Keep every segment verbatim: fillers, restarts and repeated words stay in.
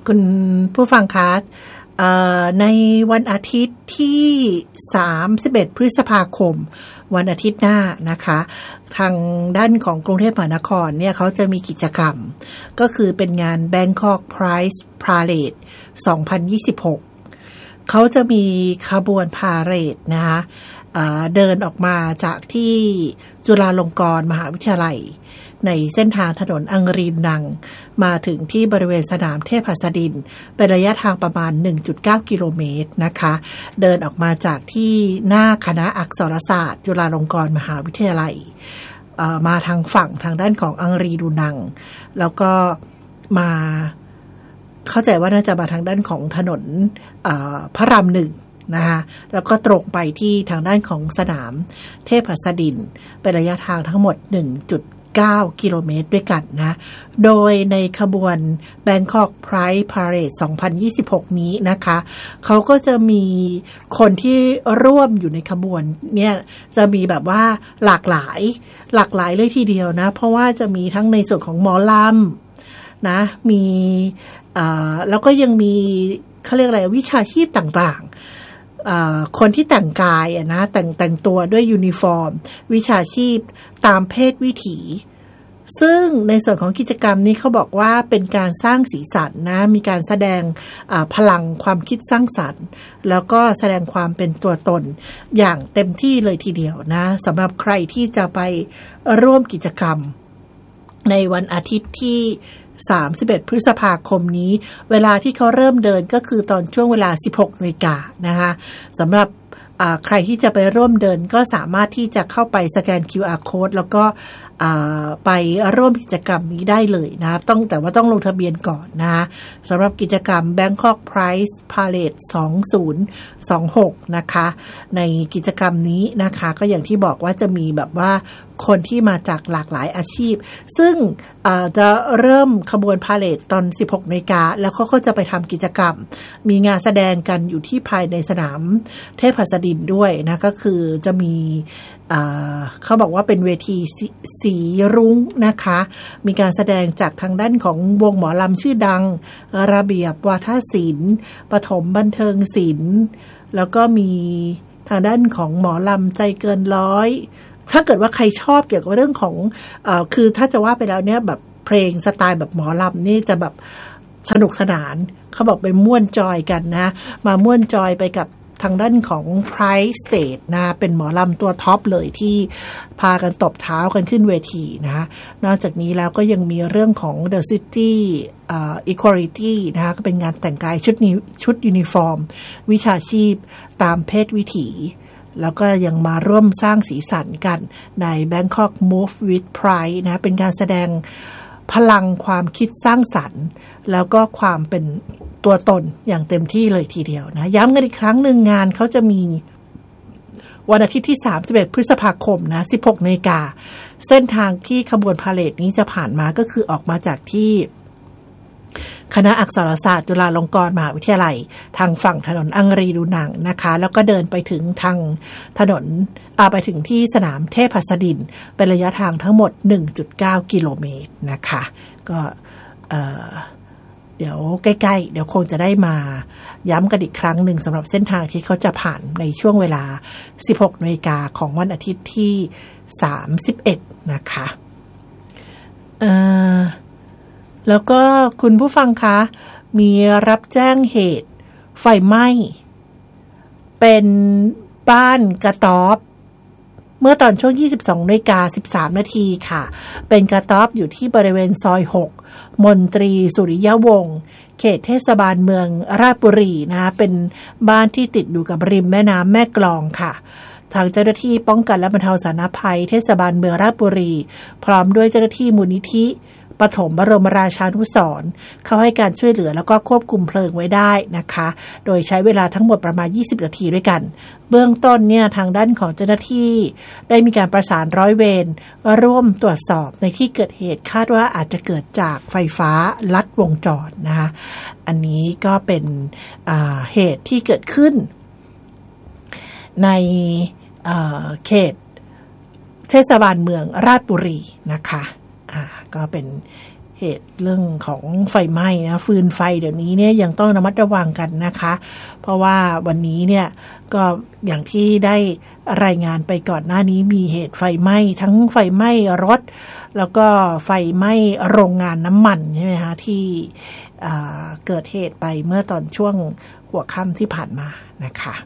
คุณผู้ฟังคะในวันอาทิตย์ที่สามสิบเอ็ดพฤษภาคมวันอาทิตย์หน้านะคะทางด้านของกรุงเทพมหานครเนี่ยเขาจะมีกิจกรรมก็คือเป็นงาน Bangkok Pride Parade สองพันยี่สิบหกเขาจะมีขบวนพาเหรดนะคะเดินออกมาจากที่จุฬาลงกรณ์มหาวิทยาลัยในเส้นทางถนนอังรีนังมาถึงที่บริเวณสนามเทพหัสดินเป็นระยะทางประมาณ หนึ่งจุดเก้า กิโลเมตรนะคะเดินออกมาจากที่หน้าคณะอักษรศาสตร์จุฬาลงกรณ์มหาวิทยาลัยมาทางฝั่งทางด้านของอังรีดูนังแล้วก็มาเข้าใจว่าน่าจะมาทางด้านของถนนพระรามหนึ่งนะคะแล้วก็ตรงไปที่ทางด้านของสนามเทพหัสดินเป็นระยะทางทั้งหมด หนึ่งจุดเก้า กิโลเมตรด้วยกันนะโดยในขบวน Bangkok Pride Parade สองพันยี่สิบหกนี้นะคะเขาก็จะมีคนที่ร่วมอยู่ในขบวนเนี่ยจะมีแบบว่าหลากหลายหลากหลายเลยทีเดียวนะเพราะว่าจะมีทั้งในส่วนของหมอลำนะมีแล้วก็ยังมีเขาเรียกอะไรวิชาชีพต่างๆคนที่แต่งกายนะแต่งแต่งตัวด้วยยูนิฟอร์มวิชาชีพตามเพศวิถีซึ่งในส่วนของกิจกรรมนี้เขาบอกว่าเป็นการสร้างสีสันนะมีการแสดงพลังความคิดสร้างสรรค์แล้วก็แสดงความเป็นตัวตนอย่างเต็มที่เลยทีเดียวนะสำหรับใครที่จะไปร่วมกิจกรรมในวันอาทิตย์ที่สามสิบเอ็ดพฤษภาคมนี้เวลาที่เขาเริ่มเดินก็คือตอนช่วงเวลา สิบหกนาฬิกา นนะคะสำหรับใครที่จะไปร่วมเดินก็สามารถที่จะเข้าไปสแกน คิว อาร์ Code แล้วก็ไปร่วมกิจกรรมนี้ได้เลยนะต้องแต่ว่าต้องลงทะเบียนก่อนนะสำหรับกิจกรรม Bangkok Pride Parade สองพันยี่สิบหกนะคะในกิจกรรมนี้นะคะก็อย่างที่บอกว่าจะมีแบบว่าคนที่มาจากหลากหลายอาชีพซึ่งจะเริ่มขบวนพาเหรดตอน สิบหกนาฬิกา นแล้วเขาก็จะไปทำกิจกรรมมีงานแสดงกันอยู่ที่ภายในสนามเทพหัสดินด้วยนะก็คือจะมีเขาบอกว่าเป็นเวทีสีรุ้งนะคะมีการแสดงจากทางด้านของวงหมอลำชื่อดังระเบียบวาทศิลป์ปฐมบันเทิงศิลป์แล้วก็มีทางด้านของหมอลำใจเกินร้อยถ้าเกิดว่าใครชอบเกี่ยวกับเรื่องของเอ่อคือถ้าจะว่าไปแล้วเนี่ยแบบเพลงสไตล์แบบหมอลำนี่จะแบบสนุกสนานเขาบอกไปม่วนจอยกันนะมาม่วนจอยไปกับทางด้านของ Pride Stage นะเป็นหมอลำตัวท็อปเลยที่พากันตบเท้ากันขึ้นเวทีนะนอกจากนี้แล้วก็ยังมีเรื่องของ The City uh, Equality นะคะก็เป็นงานแต่งกายชุดนี้ชุดยูนิฟอร์มวิชาชีพตามเพศวิถีแล้วก็ยังมาร่วมสร้างสีสันกันใน Bangkok Move with Pride นะเป็นการแสดงพลังความคิดสร้างสรรค์แล้วก็ความเป็นตัวตนอย่างเต็มที่เลยทีเดียวนะย้ำกันอีกครั้งหนึ่งงานเขาจะมีวันอาทิตย์ที่สามสิบเอ็ดพฤษภาคมนะ สิบหกนาฬิกา นเส้นทางที่ขบวนพาเหรดนี้จะผ่านมาก็คือออกมาจากที่คณะอักษรศาสตร์จุฬาลงกรณ์มหาวิทยาลัยทางฝั่งถนนอังรีดูนังนะคะแล้วก็เดินไปถึงทางถนนอาไปถึงที่สนามเทพหัสดินเป็นระยะทางทั้งหมด หนึ่งจุดเก้า กิโลเมตรนะคะก็เอ่อเดี๋ยวใกล้ๆเดี๋ยวคงจะได้มาย้ำกันอีกครั้งหนึ่งสำหรับเส้นทางที่เขาจะผ่านในช่วงเวลา สิบหกนาฬิกา นของวันอาทิตย์ที่สามสิบเอ็ดนะคะเอ่อแล้วก็คุณผู้ฟังคะมีรับแจ้งเหตุไฟไหม้เป็นบ้านกระต๊อบเมื่อตอนช่วง ยี่สิบสองนาฬิกาสิบสามนาทีค่ะเป็นกระต๊อบอยู่ที่บริเวณซอยหกมนตรีสุริยวงศ์เขตเทศบาลเมืองราชบุรีนะคะเป็นบ้านที่ติดอยู่กับริมแม่น้ำแม่กลองค่ะทางเจ้าหน้าที่ป้องกันและบรรเทาสาธารณภัยเทศบาลเมืองราชบุรีพร้อมด้วยเจ้าหน้าที่มูลนิธิปฐมบรมราชานุสรณ์เขาให้การช่วยเหลือแล้วก็ควบคุมเพลิงไว้ได้นะคะโดยใช้เวลาทั้งหมดประมาณยี่สิบนาทีด้วยกันเบื้องต้นเนี่ยทางด้านของเจ้าหน้าที่ได้มีการประสานร้อยเวรร่วมตรวจสอบในที่เกิดเหตุคาดว่าอาจจะเกิดจากไฟฟ้าลัดวงจรนะคะอันนี้ก็เป็นเหตุที่เกิดขึ้นในเขตเทศบาลเมืองราชบุรีนะคะอ่าก็เป็นเหตุเรื่องของไฟไหม้นะฟืนไฟเดี๋ยวนี้เนี่ยยังต้องระมัดระวังกันนะคะเพราะว่าวันนี้เนี่ยก็อย่างที่ได้รายงานไปก่อนหน้านี้มีเหตุไฟไหม้ทั้งไฟไหม้รถแล้วก็ไฟไหม้โรงงานน้ำมันใช่ไหมคะที่เกิดเหตุไปเมื่อตอนช่วงหัวค่ำที่ผ่านมานะคะ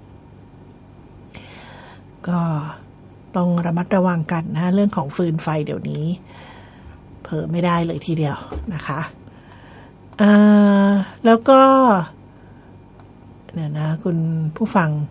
ก็ต้องระมัดระวังกันนะเรื่องของฟืนไฟเดี๋ยวนี้เผลอไม่ได้เลยทีเดียวนะคะแล้วก็เนี่ยนะคุณผู้ฟัง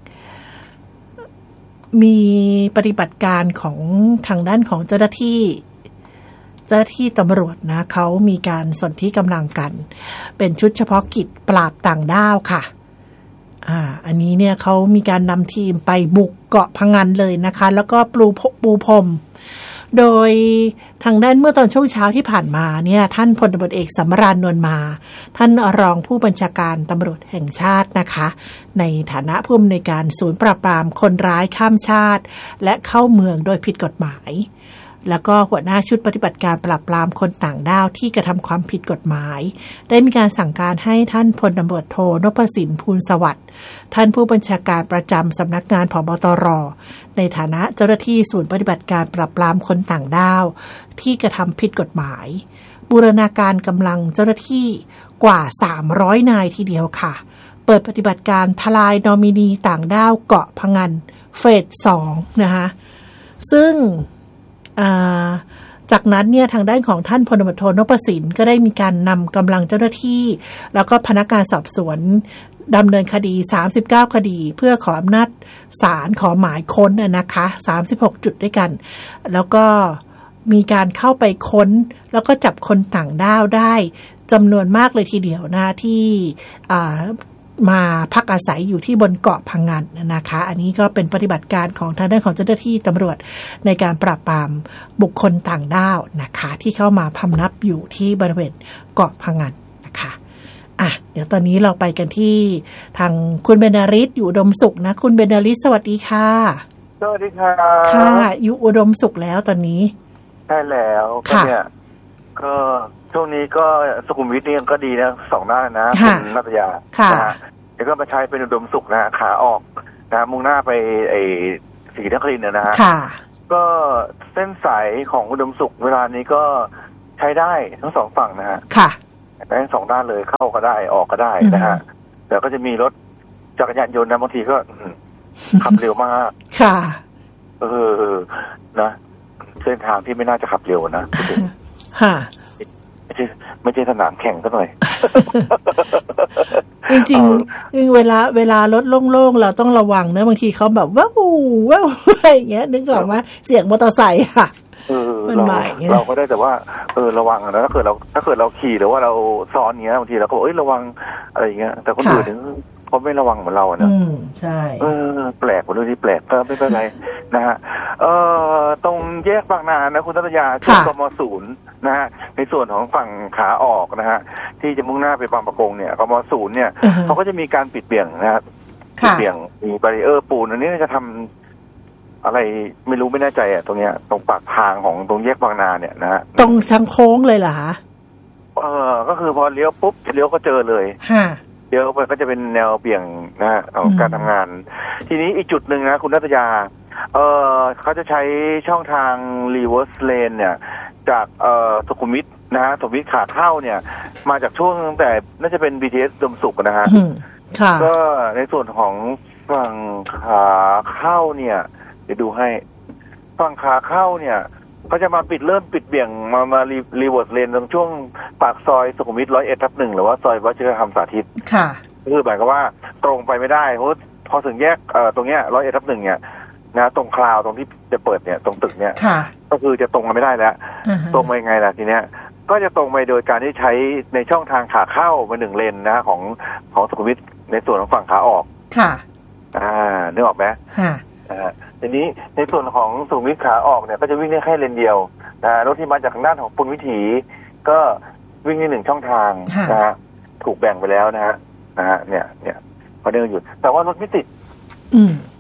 มีปฏิบัติการของทางด้านของเจ้าหน้าที่เจ้าหน้าที่ตำรวจนะเขามีการสนที่กำลังกันเป็นชุดเฉพาะกิจปราบต่างด้าวค่ะอ่าอันนี้เนี่ยเขามีการนำทีมไปบุกเกาะพะงันเลยนะคะแล้วก็ปูปูพรมโดยทางด้านเมื่อตอนช่วงเช้าที่ผ่านมาเนี่ยท่านพลตำรวจเอกสำราญนวลมาท่านรองผู้บัญชาการตำรวจแห่งชาตินะคะในฐานะผู้อำนวยการศูนย์ปราบปรามคนร้ายข้ามชาติและเข้าเมืองโดยผิดกฎหมายแล้วก็หัวหน้าชุดปฏิบัติการปราบปรามคนต่างด้าวที่กระทำความผิดกฎหมายได้มีการสั่งการให้ท่านพลตำรวจโทนพสินพูลสวัสดิ์ท่านผู้บัญชาการประจำสำนักงานผบตรในฐานะเจ้าหน้าที่ศูนย์ปฏิบัติการปราบปรามคนต่างด้าวที่กระทำผิดกฎหมายบูรณาการกำลังเจ้าหน้าที่กว่าสามร้อยนายทีเดียวค่ะเปิดปฏิบัติการทลายนอมินีต่างด้าวเกาะพะงันเฟสสองนะคะซึ่งจากนั้นเนี่ยทางด้านของท่านพลตำรวจโทนพสินก็ได้มีการนำกำลังเจ้าหน้าที่แล้วก็พนักงานสอบสวนดำเนินคดีสามสิบเก้าคดีเพื่อขออำนาจศาลขอหมายค้นนะคะสามสิบหกจุดด้วยกันแล้วก็มีการเข้าไปค้นแล้วก็จับคนต่างด้าวได้จำนวนมากเลยทีเดียวนะที่มาพักอาศัยอยู่ที่บนเกาะพะงันนะคะอันนี้ก็เป็นปฏิบัติการของทางด้านของเจ้าหน้าที่ตำรวจในการปราบปรามบุคคลต่างด้าวนะคะที่เข้ามาพำนับอยู่ที่บริเวณเกาะพะงันนะคะอ่ะเดี๋ยวตอนนี้เราไปกันที่ทางคุณเบญจฤทธิ์อยู่อุดมสุขนะคุณเบญจฤทธิ์สวัสดีค่ะสวัสดีค่ะค่ะอยู่อุดมสุขแล้วตอนนี้ใช่แล้วก็เนี่ยก็ช่วงนี้ก็สุขุมวิทนี่ก็ดีนะสองด้านนะคุณนัตยานะฮะแล้วก็มาใช้เป็นอุดมสุขนะขาออกนะมุ่งหน้าไปไอ้ศรีนครินทร์นะฮะก็เส้นสายของอุดมสุขเวลานี้ก็ใช้ได้ทั้งสองฝั่งนะฮะได้ทั้งสองด้านเลยเข้าก็ได้ออกก็ได้นะฮะแต่ก็จะมีรถจักรยานยนต์นะบางทีก็ขับเร็วมากค่ะเออนะเส้นทางที่ไม่น่าจะขับเร็วนะค่ะไม่ใช่ไม่ใช่สนามแข่งซะหน่อยจริงๆเวลาเวลารถโล่งๆเราต้องระวังนะบางทีเขาแบบว้าวว้าวอะไรอย่างเงี้ยนึกออกมั้ยเสียงมอเตอร์ไซค์ค่ะเออเราเราก็ได้แต่ว่าเออระวังนะถ้าเกิดเราถ้าเกิดเราขี่หรือว่าเราซ้อนเงี้ยบางทีเราก็เอ้ยระวังอะไรอย่างเงี้ยแต่คนอื่นถึงเขาไม่ระวังเหมือนเราเนอะใช่เออแปลกกว่าเรื่องที่แปลกก็ไม่เป็นไรนะฮะเอ่อตรงแยกบางนานะคุณทัตยาที่กม.ศูนย์นะฮะในส่วนของฝั่งขาออกนะฮะที่จะมุ่งหน้าไปบางประกงเนี่ยกม.ศูนย์เนี่ยเขาก็จะมีการปิดเบี่ยงนะฮะปิดเบี่ยงมีบารีเออร์ปูนอันนี้จะทำอะไรไม่รู้ไม่แน่ใจอ่ะตรงเนี้ยตรงปากทางของตรงแยกบางนาเนี่ยนะฮะตรงทางโค้งเลยเหรอคะเออก็คือพอเลี้ยวปุ๊บเลี้ยวก็เจอเลยเดี๋ยวไปก็จะเป็นแนวเบี่ยงนะฮะของการทำงานทีนี้อีกจุดหนึ่งนะคุณนัตยาเออเขาจะใช้ช่องทาง reverse lane เนี่ยจากเอ่อสุขุมวิทนะฮะสุขุมวิทขาเข้าเนี่ยมาจากช่วงตั้งแต่น่าจะเป็น บี ที เอส อุดมสุขนะฮะก็ในส่วนของฝั่งขาเข้าเนี่ยเดี๋ยวดูให้ฝั่งขาเข้าเนี่ยเขาจะมาปิดเริ่มปิดเบี่ยงมามารีเวิร์สเลนตรงช่วงปากซอยสุขุมวิทร้อยเอ็ดทับหนึ่งหรือว่าซอยวชิรธรรมสาธิตค่ะคือหมายความว่าตรงไปไม่ได้เพราะพอถึงแยกเอ่อตรงเนี้ยร้อยเอ็ดทับหนึ่งเนี่ยนะตรงคลาวตรงที่จะเปิดเนี่ยตรงตึกเนี่ยก็คือจะตรงมาไม่ได้แล้วตรงไปยังไงล่ะทีเนี้ยก็จะตรงไปโดยการที่ใช้ในช่องทางขาเข้ามาหนึ่งเลนนะของของสุขุมวิทในส่วนของฝั่งขาออกค่ะอ่านึกออกไหมค่ะอ่าทีนี้ในส่วนของสุขุมวิทขาออกเนี่ยก็จะวิ่งได้แค่เลนเดียวนะรถที่มาจากทางด้านของปุณวิถีก็วิ่งในหนึ่งช่องทางนะฮะถูกแบ่งไปแล้วนะฮะนะฮะเนี่ยเนี่ยเขาเดินอยู่แต่ว่ารถไม่ติดอืม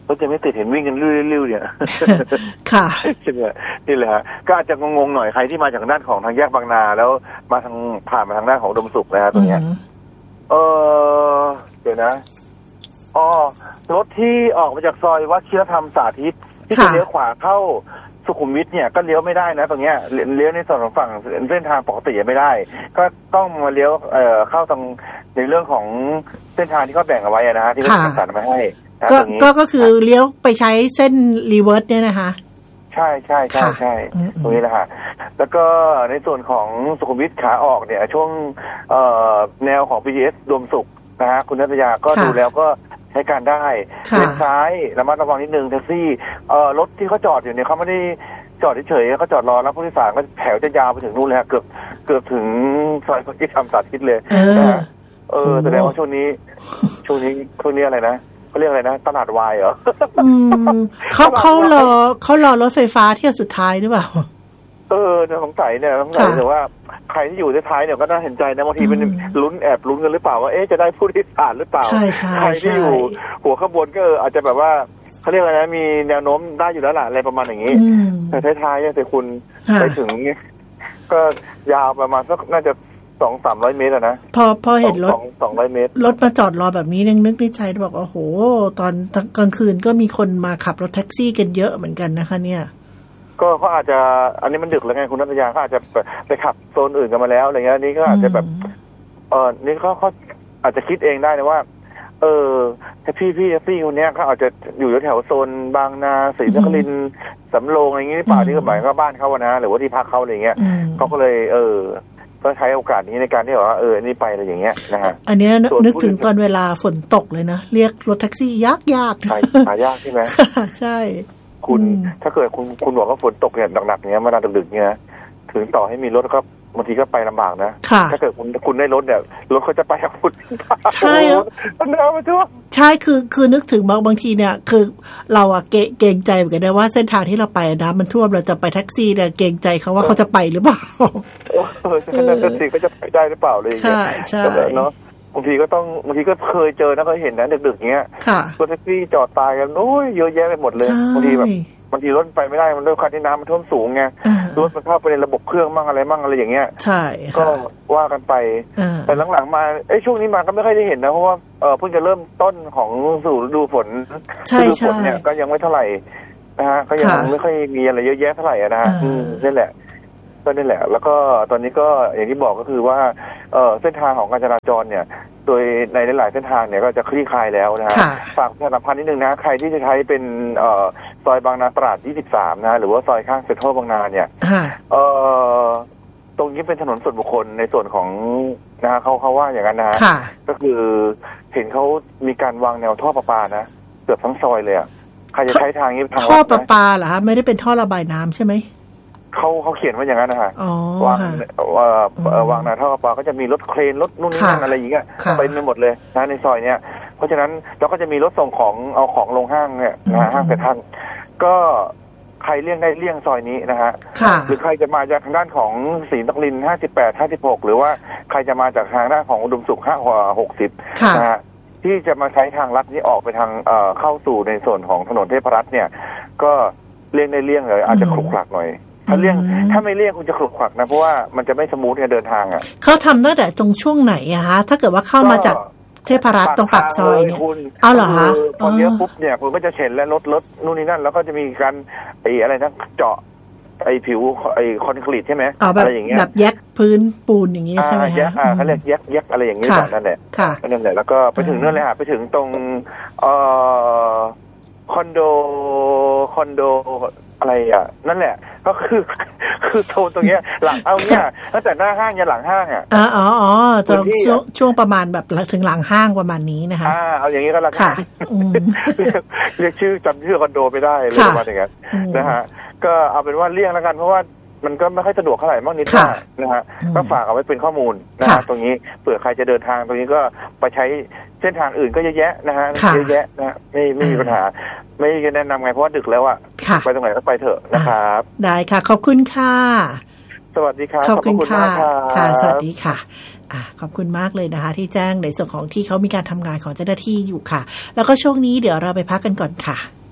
รถจะไม่ติดเห็นวิ่งกันริ้วๆเนี่ยค่ะนี่แหละฮะก็อาจจะงงๆหน่อยใครที่มาจากด้านของทางแยกบางนาแล้วมาทางผ่านมาทางด้านของอุดมสุขนะฮะตรงเนี้ยเออเดี๋ยวนะอ๋อรถที่ออกมาจากซอยวชิรธรรมสาธิตที่จะเลี้ยวขวาเข้าสุขุมวิทเนี่ยก็เลี้ยวไม่ได้นะตรงเนี้ยเลี้ยวในส่วนของฝั่งเส้นทางปกติไม่ได้ก็ต้องมาเลี้ยวเอ่อเข้าตรงในเรื่องของเส้นทางที่เขาแบ่งเอาไว้นะฮะที่เขาจัดมาให้ก็ก็ก็คือเลี้ยวไปใช้เส้นรีเวิร์สเนี่ยนะคะใช่ใช่ใช่ใช่ตรงนี้แหละฮะแล้วก็ในส่วนของสุขุมวิทขาออกเนี่ยช่วงเอ่อแนวของ พี จี เอส รวมสุขนะฮะคุณนัทยาก็ดูแล้วก็ใช้การได้เลนซ้ายระมัดระวังนิดนึงแท็กซี่เอ่อรถที่เขาจอดอยู่เนี่ยเขาไม่ได้จอดเฉยๆเขาจอดรอแล้วผู้โดยสารก็แถวจะยาวไปถึงนู่นเลยเกือบเกือบถึงซอยที่ทำสาธิตเลยนะฮะเออแสดงว่าช่วงนี้ช่วงนี้ช่วงนี้อะไรนะเขาเรียกอะไรนะตลาดวายเหรอเขาเขารอเขารอรถไฟฟ้าเที่ยวสุดท้ายหรือเปล่าเออสงสัยเนี่ยสงสัยแต่ว่าใครที่อยู่ท้ายเนี่ยก็น่าเห็นใจนะบางทีมันลุ้นแอบลุ้นกันหรือเปล่าว่าเอ๊ะจะได้ผู้โดยสารหรือเปล่าใครที่อยู่หัวขบวนก็อาจจะแบบว่าเขาเรียกอะไรนะมีแนวโน้มได้อยู่แล้วล่ะอะไรประมาณอย่างนี้แต่ท้ายๆเนี่ยแต่คุณไปถึงก็ยาวประมาณสักน่าจะสองสามร้อยเมตรนะพอพอเห็นรถสองร้อยเมตรรถมาจอดรอแบบนี้นึกนึกในใจบอกโอ้โหตอนกลางคืนก็มีคนมาขับรถแท็กซี่กันเยอะเหมือนกันนะคะเนี่ยก็เขาอาจจะอันนี้มันดึกแล้วไงคุณนัทยาเขาอาจจะไปขับโซนอื่นกันมาแล้วอะไรเงี้ยนี่ก็อาจจะแบบเออนี่เขาเขาอาจจะคิดเองได้นะว่าเออถ้าพี่พี่พี่คนนี้เขาอาจจะอยู่แถวโซนบางนาศรีนครินทร์สำโรงอะไรอย่างงี้หรือเปล่าที่ก็หมายก็บ้านเขานะหรือว่าที่พักเขาอะไรเงี้ยเขาก็เลยเออก็ใช้โอกาสนี้ในการที่ว่าเออนี่ไปอะไรอย่างเงี้ยนะฮะอันนี้นึกถึงตอนเวลาฝนตกเลยนะเรียกรถแท็กซี่ยากยากหายากใช่ไหมใช่คุณถ้าเกิดคุณคุณบอกว่าฝนตกเนี่ยหนักๆเนี้ยเวลาดึกๆเนี่ยถึงต่อให้มีรถก็บางทีก็ไปลำบากนะถ้าเกิดคุณคุณได้รถเนี่ยรถเขาจะไปกับคุณใช่แล้วน้ำมาทั่วใช่คือคือนึกถึงบางบางทีเนี่ยคือเราอะเกรงใจเหมือนกันนะว่าเส้นทางที่เราไปน้ำมันท่วมเราจะไปแท็กซี่เนี่ยเกรงใจเขาว่าเขาจะไปหรือเปล่าเออแท็กซี่เขาจะไปได้หรือเปล่าเลยใช่ใช่เนาะบางทีก็ต้องบางทีก็เคยเจอนะเคยเห็นนะดึกๆเงี้ยรถแท็กซี่จอดตายกันโอ้ยเยอะแยะไปหมดเลยบางทีแบบบางทีรถไปไม่ได้มันด้วยคันที่น้ำมันท่วมสูงไงรถมันเข้าไปในระบบเครื่องมั่งอะไรมั่งอะไรอย่างเงี้ยใช่ก็ว่ากันไปแต่หลังๆมาไอ้ช่วงนี้มาก็ไม่ค่อยได้เห็นนะเพราะว่าเออเพิ่งจะเริ่มต้นของสู่ฤดูฝนฤดูฝนเนี่ยก็ยังไม่เท่าไหร่นะฮะก็ยังไม่ค่อยมีอะไรเยอะแยะเท่าไหร่นะฮะนี่แหละก็นี่แหละแล้วก็ตอนนี้ก็อย่างที่บอกก็คือว่าเออเส้นทางของการจราจรเนี่ยโดยในหลายๆเส้นทางเนี่ยก็จะคลี่คลายแล้วนะฮะฝากประชาสัมพันธ์นิดนึงนะใครที่จะใช้เป็นเอ่อซอยบางนาตราดยี่สิบสามนะหรือว่าซอยข้างเซ็นทรัลบางนาเนี่ยเอ่อตรงนี้เป็นถนนส่วนบุคคลในส่วนของนะฮะเขาเขาว่าอย่างนั้นนะฮะก็คือเห็นเขามีการวางแนวท่อประปานะเกือบทั้งซอยเลยอ่ะใครจะใช้ทางนี้ทางท่อประปาเหรอคะไม่ได้เป็นท่อระบายน้ำใช่ไหมเขาเขาเขียนว่าอย่างนั้นนะฮะวางวางนาท่อประปาก็จะมีรถเครนรถนู่นนี่นั่นอะไรอย่างเงี้ยไปไปหมดเลยนะในซอยเนี้ยเพราะฉะนั้นเราก็จะมีรถส่งของเอาของลงห้างเนี่ยนะห้างเซ็นทรัลก็ใครเลี่ยงได้เลี่ยงซอยนี้นะฮะหรือใครจะมาจากทางด้านของศรีนครินทร์ห้าสิบแปดห้าสิบหกหรือว่าใครจะมาจากทางด้านของอุดมสุขห้าหกสิบนะฮะที่จะมาใช้ทางลัดนี้ออกไปทางเอ่อเข้าสู่ในส่วนของถนนเทพรัตน์เนี่ยก็เลี่ยงได้เลี่ยงเลยอาจจะขรุขระหน่อยถ้าเลี่ยงถ้าไม่เลี่ยงคุณจะขรุขระนะเพราะว่ามันจะไม่สมูทในเดินทางอ่ะเขาทำตั้งแต่ตรงช่วงไหนอะฮะถ้าเกิดว่าเข้ามาจากเทพรัตน์ตรงปากซอยเนี่ยเอาเหรอฮะพอเลี้ยวปุ๊บเนี่ยคุณก็จะเห็นแล้วรถรถนู่นนี่นั่นแล้วก็จะมีการไอ้อะไรนะเจาะไอ้ผิวไอ้คอนกรีตใช่ไหมอะไรอย่างเงี้ยแบบแยกพื้นปูนอย่างเงี้ยใช่ไหมฮะอ่าเขาเรียกแยกแยกอะไรอย่างเงี้ยนั่นแหละนั่นแหละแล้วก็ไปถึงนั่นเลยฮะไปถึงตรงเอ่อคอนโดคอนโดอะไรอ่ะนั่นแหละก็คือคือโซนตรงเนี้ยหลังเอาเนี่ยตั้งแต่หน้าห้างยันหลังห้างอ่ะอ๋ออ๋อจะช่วงช่วงประมาณแบบถึงหลังห้างประมาณนี้นะคะอ่าเอาอย่างนี้ก็แล้วกันเรียกชื่อจำชื่อคอนโดไม่ได้เลยประมาณอย่างนั้นนะฮะก็เอาเป็นว่าเลี่ยงแล้วกันเพราะว่ามันก็ไม่ค่อยสะดวกเท่าไหร่มากนิดนึงนะฮะก็ฝากเอาไว้เป็นข้อมูลนะฮะตรงนี้เผื่อใครจะเดินทางตรงนี้ก็ไปใช้เส้นทางอื่นก็เยอะแยะนะฮะเยอะแยะนะไม่ไม่มีปัญหาไม่แนะนำไงเพราะว่าดึกแล้วอ่ะไปตรงไหนก็ไปเถอะนะครับได้ค่ะขอบคุณค่ะสวัสดีครับขอบคุณค่ะค่ะสวัสดีค่ะอ่ะขอบคุณมากเลยนะคะที่แจ้งในส่วนของที่เขามีการทำงานของเจ้าหน้าที่อยู่ค่ะแล้วก็ช่วงนี้เดี๋ยวเราไปพักกันก่อนค่ะ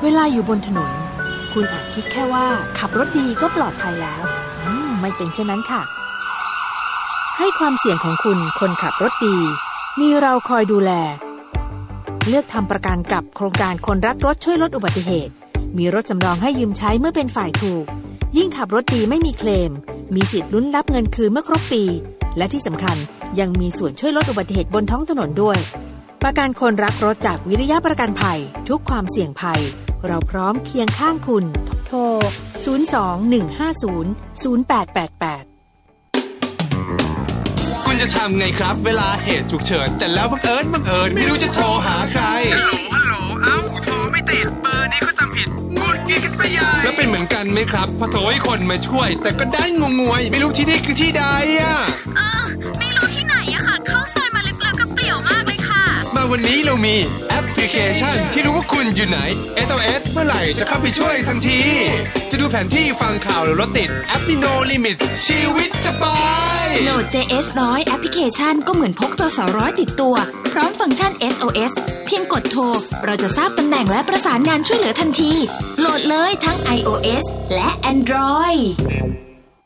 เวลาอยู่บนถนนคุณอาจคิดแค่ว่าขับรถดีก็ปลอดภัยแล้วอืมไม่เป็นเช่นนั้นค่ะให้ความเสี่ยงของคุณคนขับรถดีมีเราคอยดูแลเลือกทำประกันกับโครงการคนรักรถช่วยลดอุบัติเหตุมีรถสำรองให้ยืมใช้เมื่อเป็นฝ่ายถูกยิ่งขับรถดีไม่มีเคลมมีสิทธิ์ลุ้นรับเงินคืนเมื่อครบปีและที่สำคัญยังมีส่วนช่วยลดอุบัติเหตุบนท้องถนนด้วยประกันคนรักรถจากวิริยะประกันภัยทุกความเสี่ยงภัยเราพร้อมเคียงข้างคุณโทรศูนย์ สอง หนึ่ง ห้า ศูนย์ ศูนย์ แปด แปด แปดคุณจะทำไงครับเวลาเหตุฉุกเฉินแต่แล้วบังเอิญบังเอิญไม่รู้จะโทรหาใครฮัลโหลฮัลโหลเอ้าโทรไม่ติดเบอร์นี้ก็จำผิดงุดงิดกันไปใหญ่แล้วเป็นเหมือนกันไหมครับพอโทรให้คนมาช่วยแต่ก็ได้งงวยไม่รู้ที่นี่คือที่ใดอ่ะเออไม่รู้ที่ไหนอะค่ะเข้าซอยมาลึกๆกับเปลี่ยวมากเลยค่ะมาวันนี้เรามีแอปพลิเคชันที่รู้ว่าคุณอยู่ไหน เอส โอ เอส เมื่อไหร่จะเข้าไปช่วยทันทีจะดูแผนที่ฟังข่าวหรือรถติดแอปมีโนลิมิตชีวิตสบายโหลด เจ เอส หนึ่งร้อยแอปพลิเคชันก็เหมือนพกจสร้อยติดตัวพร้อมฟังก์ชัน เอส โอ เอส เพียงกดโทรเราจะทราบตำแหน่งและประสานงานช่วยเหลือทันทีโหลดเลยทั้ง ไอ โอ เอส และ Android